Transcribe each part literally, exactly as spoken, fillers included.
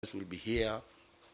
will be here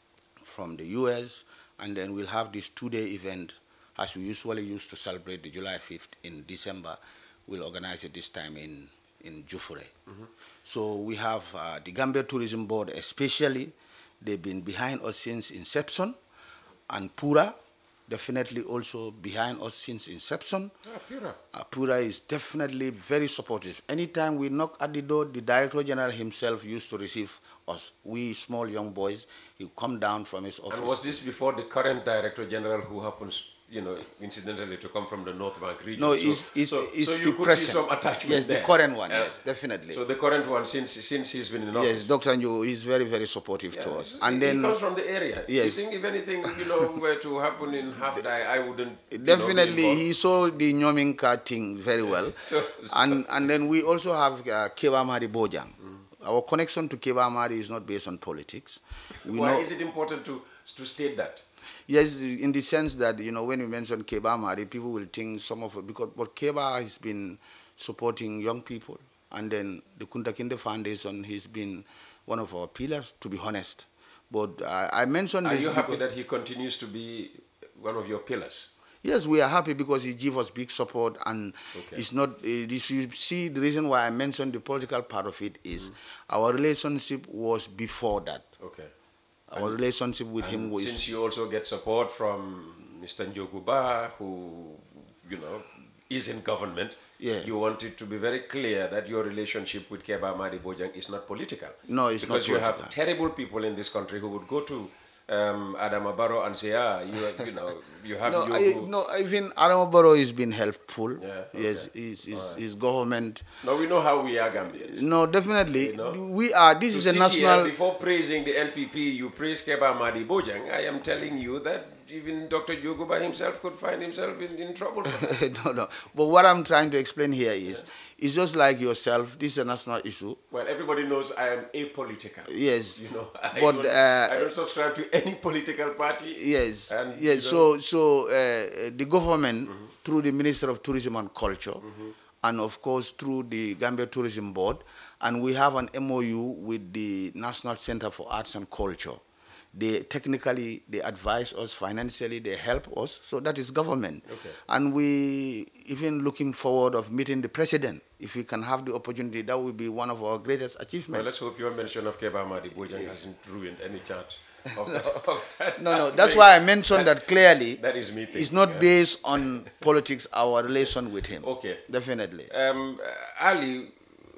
from the U S, and then we'll have this two-day event as we usually used to celebrate the July fifth in December. We'll organize it this time in, in Jufure. Mm-hmm. So we have uh, the Gambia Tourism Board especially. They've been behind us since inception, and Pura definitely also behind us since inception. Ah, Pura. Uh, Pura is definitely very supportive. Anytime we knock at the door, the Director General himself used to receive us. We small young boys, he come down from his office. And was this before the current Director General, who happens, you know, incidentally to come from the North Bank region? No, so, it's, it's, so, it's so the you could present. see some attachment Yes, there. the current one, Uh, yes, definitely. So the current one, since since he's been in office. Yes, Doctor Njo is very, very supportive Yeah, to us. he, And he then comes from the area. Yes. You think if anything, you know, were to happen in half die, I wouldn't. You Definitely, know, be he saw the Nyominka thing very well. So- so- and and then we also have uh, Keba Mari Bojang. Our connection to Keba Mari is not based on politics. We Why know, is it important to to state that? yes, in the sense that, you know, when you mention Keba Mari, people will think some of it, because but Keba has been supporting young people. And then the Kunta Kinde Foundation, he's been one of our pillars, to be honest. But uh, I mentioned Are this you happy because- that he continues to be one of your pillars? Yes, we are happy because he gives us big support, and Okay. it's not. Uh, if you see, the reason why I mentioned the political part of it is our relationship was before that. Okay. Our relationship with him And was. since you also get support from Mister Njoguba, who, you know, is in government, Yeah. you want it to be very clear that your relationship with Keba Madi Bojang is not political. No, it's not because you have political. terrible people in this country who would go to um, Adama Barrow and say, ah, you, are- you know, you have No, your I, group. no, even Adama Barrow has been helpful. Yeah, Yes, okay. his, his, Alright. his government. Now we know how we are Gambians. No, definitely. You know? We are. This To is a sit national. here before praising the N P P, you praise Keba Madi Bojang. I am telling you that even Doctor Joguba himself could find himself in, in trouble. For that. no, no. But what I'm trying to explain here is, it's just like yourself. This is a national issue. Well, everybody knows I am apolitical. Yes. You know, I, But, don't, uh, I don't subscribe to any political party. Yes, And, yes. you know, So, so uh, the government, through the Minister of Tourism and Culture, and of course through the Gambia Tourism Board, and we have an M O U with the National Center for Arts and Culture. They technically they advise us financially, they help us. So that is government. Okay. And we even looking forward of meeting the president. If we can have the opportunity, that would be one of our greatest well, achievements. let's hope your mention of Keba Madi Bojang hasn't ruined any chance of, of that. No, no, that's happening. why I mentioned that clearly. That is me It's thinking, not yeah. based on politics, our relation with him. Okay. Definitely. Um, uh, Ali,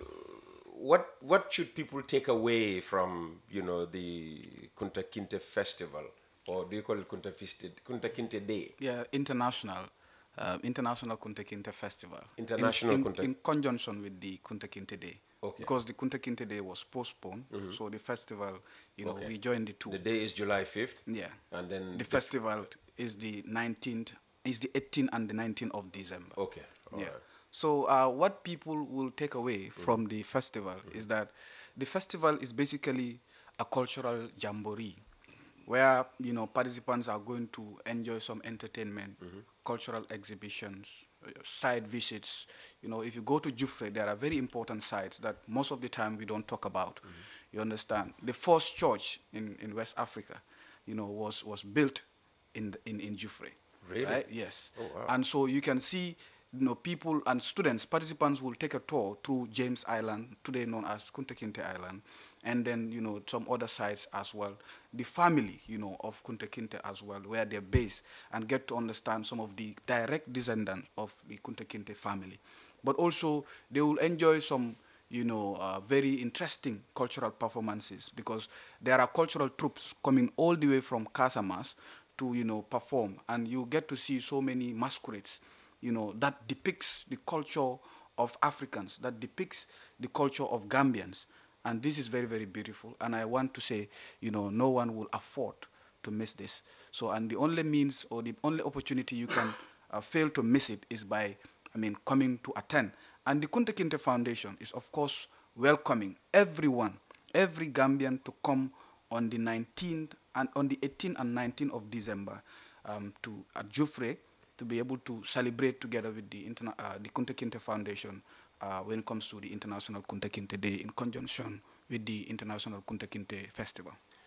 what what should people take away from, you know, the Kunta Kinte festival, or do you call it Kunta Fiste, Kunta Kinte Day? Yeah, international, uh, international Kunta Kinte festival. International in, in, Kunta- in conjunction with the Kunta Kinte Day. Okay. Because the Kunta Kinte Day was postponed, so the festival, you know, Okay. we joined the two. The day is July fifth. Yeah. And then The festival is the nineteenth, is the eighteenth and the nineteenth of December. Okay. all Yeah. right. So uh, what people will take away from the festival is that the festival is basically a cultural jamboree where, you know, participants are going to enjoy some entertainment, cultural exhibitions, uh, site visits. You know, if you go to Jufre, there are very important sites that most of the time we don't talk about. You understand? The first church in, in West Africa, you know, was, was built in, the, in, in Jufre. Really? Right? Yes. Oh, wow. And so you can see, you know, people and students, participants will take a tour through James Island, today known as Kunta Kinte Island, and then, you know, some other sites as well. The family, you know, of Kunta Kinte as well, where they're based, and get to understand some of the direct descendants of the Kunta Kinte family. But also, they will enjoy some, you know, uh, very interesting cultural performances, because there are cultural troops coming all the way from Casamas to, you know, perform, and you get to see so many masquerades, you know, that depicts the culture of Africans, that depicts the culture of Gambians. And this is very, very beautiful. And I want to say, you know, no one will afford to miss this. So, and the only means or the only opportunity you can uh, fail to miss it is by, I mean, coming to attend. And the Kunta Kinte Foundation is, of course, welcoming everyone, every Gambian to come on the nineteenth and on the eighteenth and nineteenth of December um, to at Jufre, to be able to celebrate together with the, interna- uh, the Kunta Kinte Foundation uh, when it comes to the International Kunta Kinte Day in conjunction with the International Kunta Kinte Festival.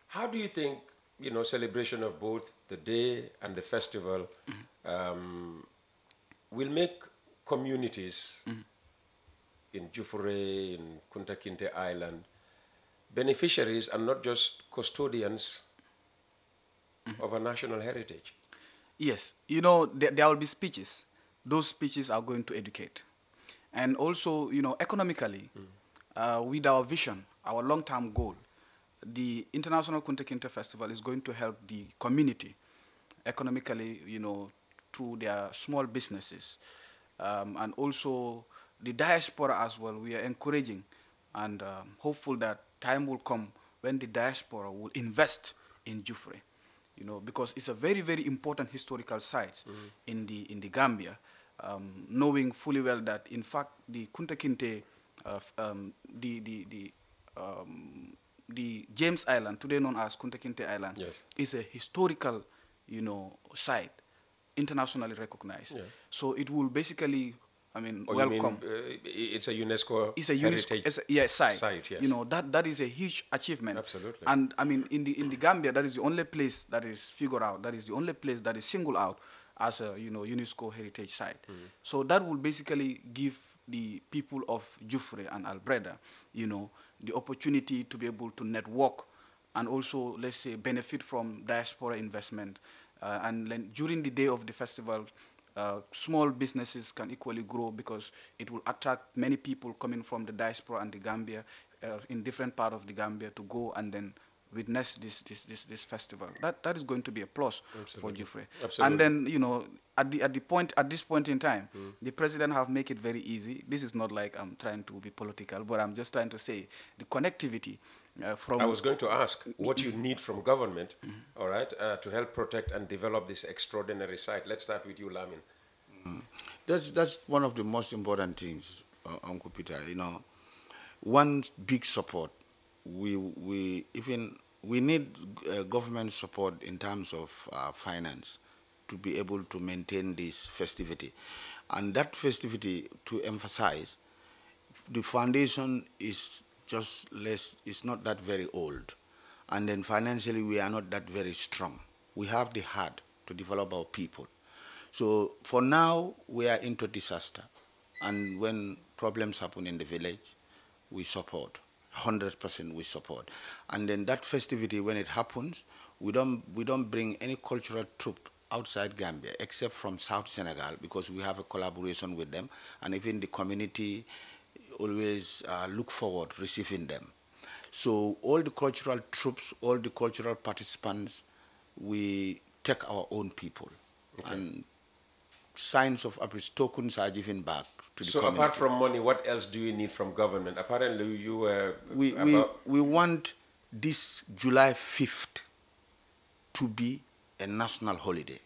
How do you think, you know, celebration of both the day and the festival um, will make communities in Jufure, in Kunta Kinte Island, beneficiaries and not just custodians of a national heritage? Yes, you know, there, there will be speeches. Those speeches are going to educate. And also, you know, economically, uh, with our vision, our long-term goal, the International Kunta Kinte Festival is going to help the community economically, you know, through their small businesses. Um, and also the diaspora as well, we are encouraging and um, hopeful that time will come when the diaspora will invest in Jufre, you know, because it's a very, very important historical site mm-hmm. in the in the Gambia. Um, knowing fully well that, in fact, the Kunta Kinte, uh, um, the the the um, the James Island, today known as Kunta Kinte Island, yes. is a historical, you know, site, internationally recognized. Yeah. So it will basically, I mean, oh, welcome. You mean, uh, it's a UNESCO it's a heritage UNESCO, it's a, yeah, site. site. Yes. You know, that that is a huge achievement. Absolutely. And I mean, in the in the Gambia, that is the only place that is figured out. That is the only place that is singled out as a, you know, UNESCO heritage site. Mm-hmm. So that will basically give the people of Jufre and Albreda, you know, the opportunity to be able to network and also, let's say, benefit from diaspora investment. Uh, and then during the day of the festival, uh, small businesses can equally grow because it will attract many people coming from the diaspora and the Gambia, uh, in different part of the Gambia, to go and then witness this this this, this festival. That that is going to be a plus Absolutely. for Jufre. Absolutely. And then, you know, at the at the point at this point in time, mm. the president have make it very easy. This is not like I'm trying to be political, but I'm just trying to say the connectivity. Uh, from I was going to ask what you need from government, mm-hmm. all right, uh, to help protect and develop this extraordinary site. Let's start with you, Lamin. Mm. That's that's one of the most important things, uh, Uncle Peter. You know, one big support. We we even we need uh, government support in terms of uh, finance to be able to maintain this festivity, and that festivity, to emphasize, the foundation is just less, it's not that very old. And then financially, we are not that very strong. We have the heart to develop our people. So for now, we are into disaster. And when problems happen in the village, we support. one hundred percent we support. And then that festivity, when it happens, we don't, we don't bring any cultural troupe outside Gambia, except from South Senegal, because we have a collaboration with them. And even the community always uh, look forward receiving them. So all the cultural troops, all the cultural participants, we take our own people. Okay. And signs of appreciation, tokens are given back to the so community. So apart from money, what else do you need from government? Apparently you were... We, we, we want this July fifth to be a national holiday.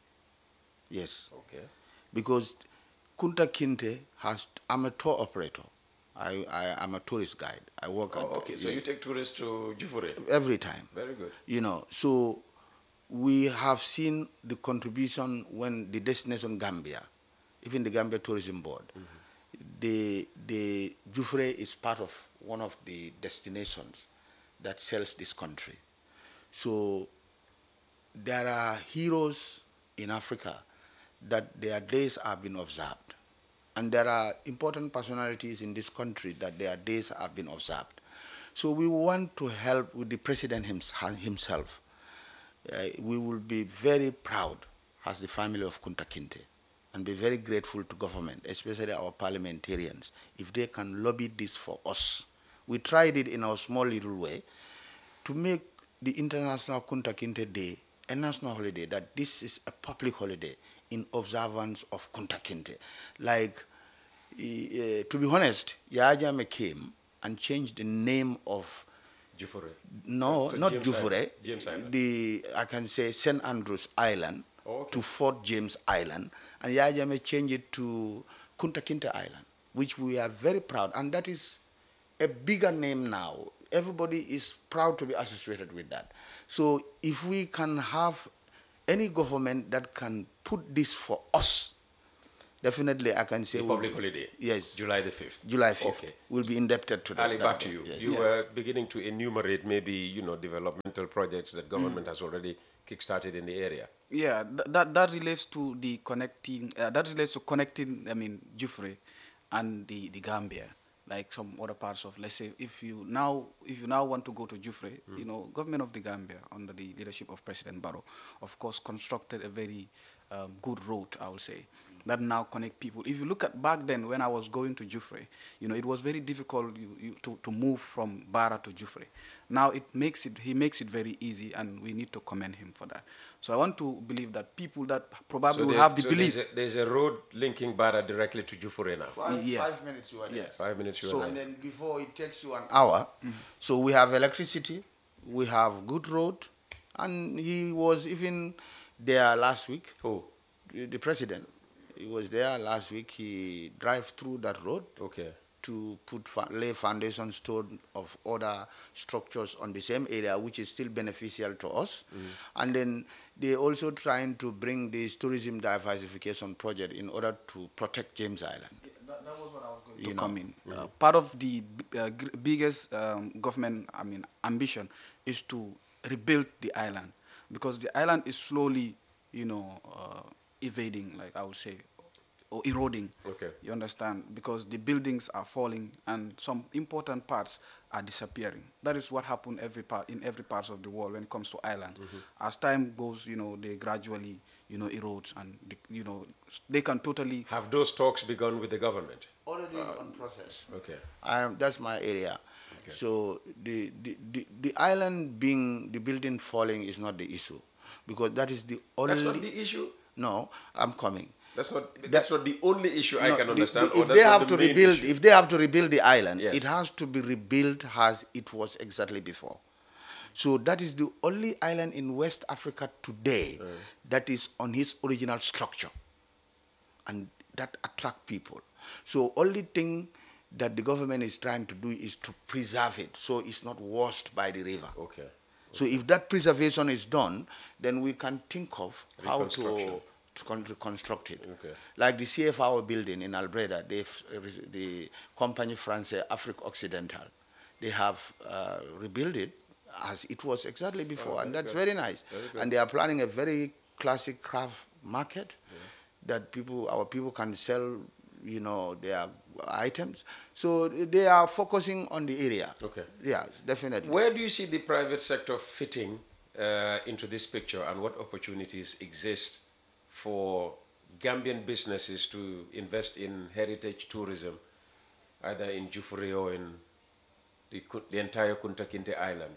Yes. Okay. Because Kunta Kinte has, I'm a tour operator. I, I am a tourist guide. I work oh, at... Okay, so yes. you take tourists to Jufure? Every time. Very good. You know, so we have seen the contribution when the destination Gambia, even the Gambia Tourism Board, mm-hmm. the, the Jufure is part of one of the destinations that sells this country. So there are heroes in Africa that their days have been observed. And there are important personalities in this country that their days have been observed. So we want to help with the president himself. Uh, we will be very proud as the family of Kunta Kinte and be very grateful to government, especially our parliamentarians, if they can lobby this for us. We tried it in our small little way to make the International Kunta Kinte Day a national holiday, that this is a public holiday in observance of Kunta Kinte. Like, uh, to be honest, Yahya Jammeh came and changed the name of Jufure. No, so not James Jufure. Island. James Island. The I can say Saint Andrews Island oh, okay. to Fort James Island, and Yahya Jammeh changed it to Kunta Kinte Island, which we are very proud, and that is a bigger name now. Everybody is proud to be associated with that. So if we can have any government that can put this for us, definitely I can say The we'll public be- holiday. Yes, July the fifth. July fifth. Okay. We'll be indebted to that. Ali, that back day. to you. Yes. You were beginning to enumerate maybe, you know, developmental projects that government has already kickstarted in the area. Yeah, th- that that relates to the connecting. Uh, that relates to connecting. I mean, Jufre and the the Gambia, like some other parts of. Let's say if you now if you now want to go to Jufre, you know, government of the Gambia under the leadership of President Barrow, of course, constructed a very um, good road, I would say, that now connect people. If you look at back then when I was going to Jufre, you know, it was very difficult you, you, to, to move from Bara to Jufre. Now it makes it, he makes it very easy, and we need to commend him for that. So I want to believe that people that probably So will there- have the so belief. There's a, there's a road linking Bara directly to Jufure now. Five, Yes. five minutes you are there. Yes. Five minutes you So are and there. then before it takes you an hour. So we have electricity, we have good road, and he was even there last week. Oh, The the president, he was there last week. He drive through that road okay. to put fa- lay foundation stone of other structures on the same area, which is still beneficial to us. And then they also trying to bring this tourism diversification project in order to protect James Island. That, that was what I was going You to know. come in. Uh, part of the b- uh, gr- biggest um, government, I mean, ambition is to rebuild the island, because the island is slowly, you know, uh, evading, like I would say, or eroding. Okay. You understand? Because the buildings are falling and some important parts are disappearing. That is what happened every part in every part of the world when it comes to island. As time goes, you know, they gradually, you know, erodes, and the, you know, they can totally. Have those talks begun with the government? Already on process. Okay. Um, that's my area. So the, the, the, the island being, the building falling is not the issue, because that is the only. That's not the issue. No, I'm coming. That's not. That's not the only issue I No, can the- understand. the- or if that's they not have the to main rebuild, issue. if they have to rebuild the island, Yes. it has to be rebuilt as it was exactly before. So that is the only island in West Africa today that is on its original structure, and that attract people. So only thing that the government is trying to do is to preserve it, so it's not washed by the river. Okay. So if that preservation is done, then we can think of how to, Reconstruction. to con- reconstruct it. Okay. Like the C F R building in Albreda, they've, the company France Afrique Occidental, they have uh, rebuilt it as it was exactly before, and that's very nice. And they are planning a very classic craft market that people, our people can sell, you know, their items. So they are focusing on the area. Okay. Yes, definitely. Where do you see the private sector fitting uh, into this picture, and what opportunities exist for Gambian businesses to invest in heritage tourism, either in Jufure or in the, Ku- the entire Kunta Kinte Island?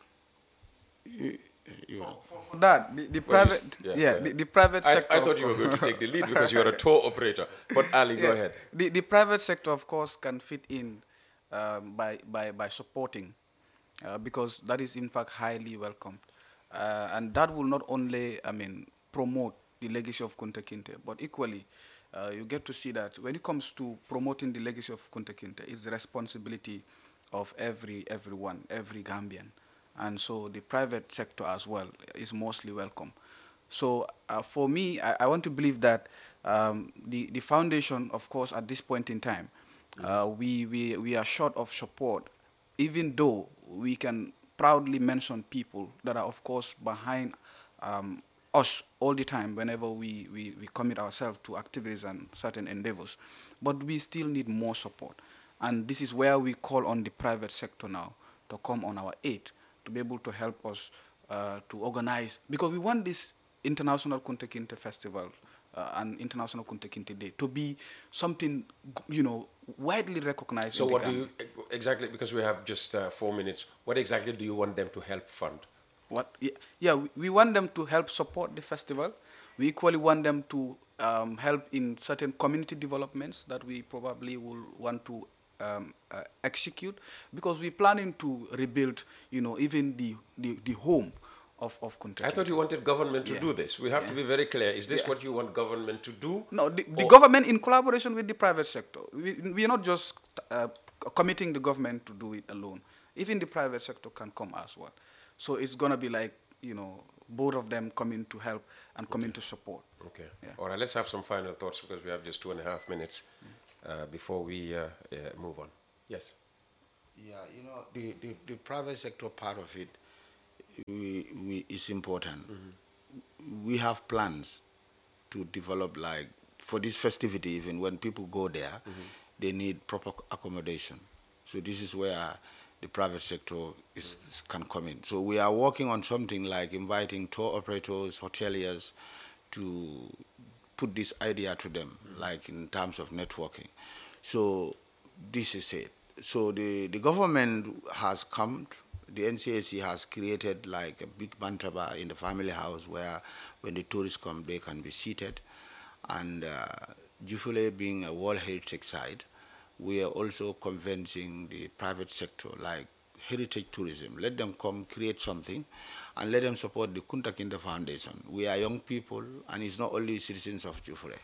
You know. For that, the, the Well, you private, s- yeah, yeah, go the, ahead. the private I, sector. I of thought you were course- going to take the lead because you are a tour operator. But Ali, go Yeah. ahead. The, the private sector, of course, can fit in um, by, by, by supporting, uh, because that is, in fact, highly welcomed. Uh, and that will not only, I mean, promote the legacy of Kunta Kinte, but equally, uh, you get to see that when it comes to promoting the legacy of Kunta Kinte, it's the responsibility of every everyone, every Gambian. And so the private sector as well is mostly welcome. So uh, for me, I, I want to believe that um, the, the foundation, of course, at this point in time, uh, we, we, we are short of support, even though we can proudly mention people that are, of course, behind um, us all the time whenever we, we, we commit ourselves to activities and certain endeavors. But we still need more support. And this is where we call on the private sector now to come on our aid, to be able to help us uh, to organize, because we want this International Kunta Kinte Festival uh, and International Kunta Kinte Day to be something, you know, widely recognized. So in the what do Gambia. you, exactly, because we have just uh, four minutes, what exactly do you want them to help fund? What? Yeah, yeah, we, we want them to help support the festival. We equally want them to um, help in certain community developments that we probably will want to um, uh, execute, because we're planning to rebuild, you know, even the the, the home of of Kunta I thought Kinte. you wanted government to Yeah. do this. We have to be very clear. Is this Yeah. what you want government to do? No, the, the Or- government in collaboration with the private sector. We, we are not just uh, committing the government to do it alone. Even the private sector can come as well. So it's going to be like, you know, both of them come in to help and come in to support. Okay. Yeah. All right, let's have some final thoughts because we have just two and a half minutes uh, before we uh, uh, move on. Yes. Yeah, you know, the, the, the private sector part of it we, we, is important. Mm-hmm. We have plans to develop, like, for this festivity, even when people go there, mm-hmm. they need proper accommodation. So this is where the private sector is, is, can come in. So we are working on something like inviting tour operators, hoteliers, to put this idea to them, mm-hmm. like in terms of networking. So this is it. So the, the government has come, the N C A C has created like a big bantaba in the family house where when the tourists come, they can be seated. And uh, Jufule being a World Heritage Site, we are also convincing the private sector, like heritage tourism. Let them come, create something, and let them support the Kunta Kinte Foundation. We are young people, and it's not only citizens of Jufule.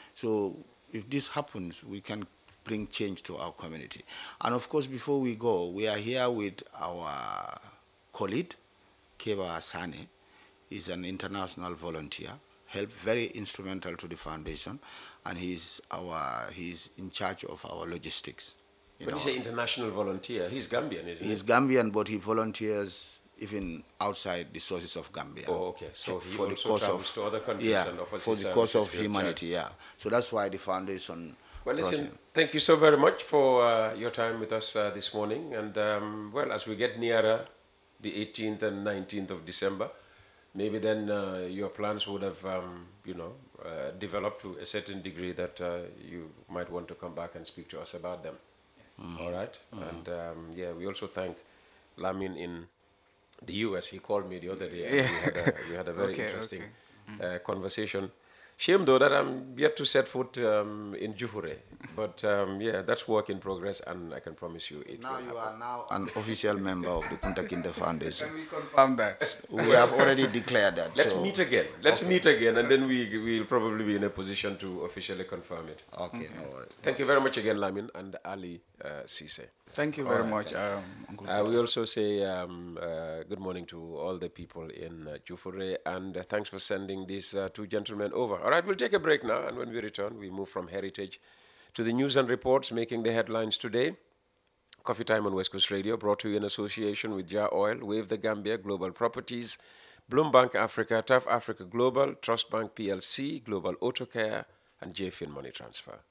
So if this happens, we can bring change to our community. And of course, before we go, we are here with our colleague, Keba Sane. He's an international volunteer, helped very instrumental to the foundation, and he's our he's in charge of our logistics. When you say international volunteer, he's Gambian, isn't he? He's Gambian, but he volunteers even outside the sources of Gambia. Oh, okay. So he for also the cause travels of, to other countries yeah, and offers for his the cause of services humanity, yeah. So that's why the foundation. Well, listen, thank you so very much for uh, your time with us uh, this morning. And, um, well, as we get nearer the eighteenth and nineteenth of December, maybe then uh, your plans would have, um, you know, uh, developed to a certain degree that uh, you might want to come back and speak to us about them. Yes. Mm-hmm. All right? Mm-hmm. And, um, yeah, we also thank Lamin in the U S. He called me the other day. And yeah. we, had a, we had a very okay, interesting okay. Mm-hmm. uh, conversation. Shame, though, that I'm yet to set foot um, in Jufure. But, um, yeah, that's work in progress, and I can promise you it now will you happen. are now an official member of the Kunta Kinte Foundation. Can we confirm that? We have already declared that. Let's so. meet again. Let's okay. meet again, and then we will probably be in a position to officially confirm it. Okay, okay. no worries. Thank you very much again, Lamin and Ali uh, Cisse. Thank you very right, much, um, Uncle uh, We also say um, uh, good morning to all the people in uh, Jufure, and uh, thanks for sending these uh, two gentlemen over. All right, we'll take a break now, and when we return, we move from heritage to the news and reports making the headlines today. Coffee Time on West Coast Radio, brought to you in association with Jar Oil, Wave the Gambia, Global Properties, Bloombank Africa, Tough Africa Global, Trust Bank P L C, Global Auto Care, and J Fin Money Transfer.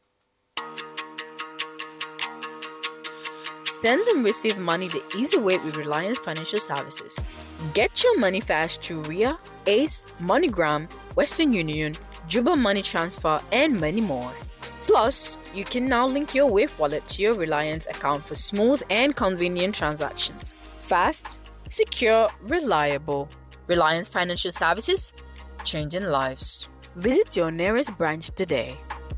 Send and receive money the easy way with Reliance Financial Services. Get your money fast through R I A, Ace, MoneyGram, Western Union, Juba Money Transfer, and many more. Plus, you can now link your Wave wallet to your Reliance account for smooth and convenient transactions. Fast, secure, reliable. Reliance Financial Services, changing lives. Visit your nearest branch today.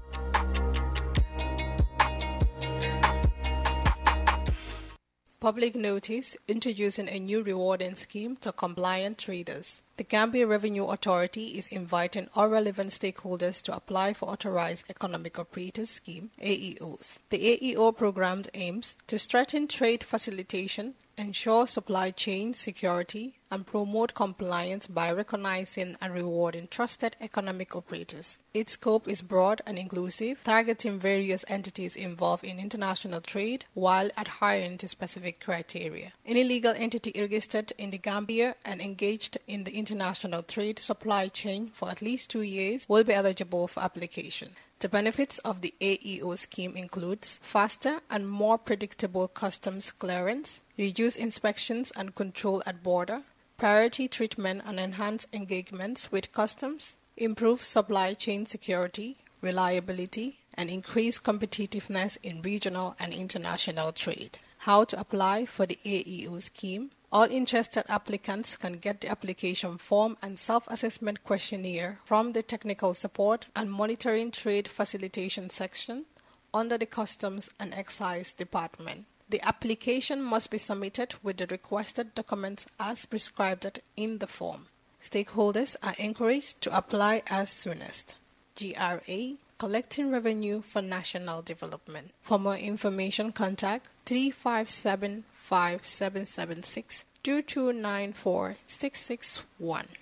Public notice introducing a new rewarding scheme to compliant traders. The Gambia Revenue Authority is inviting all relevant stakeholders to apply for Authorized Economic Operators Scheme, A E Os. The A E O program aims to strengthen trade facilitation, ensure supply chain security, and promote compliance by recognizing and rewarding trusted economic operators. Its scope is broad and inclusive, targeting various entities involved in international trade while adhering to specific criteria. Any legal entity registered in the Gambia and engaged in the international trade supply chain for at least two years will be eligible for application. The benefits of the A E O scheme includes faster and more predictable customs clearance, reduced inspections and control at border, priority treatment and enhanced engagements with customs, improved supply chain security, reliability, and increased competitiveness in regional and international trade. How to apply for the A E O scheme? All interested applicants can get the application form and self-assessment questionnaire from the Technical Support and Monitoring Trade Facilitation section under the Customs and Excise Department. The application must be submitted with the requested documents as prescribed in the form. Stakeholders are encouraged to apply as soonest. G R A, Collecting Revenue for National Development. For more information, contact three five seven, five seven seven six, two two nine four, six six one.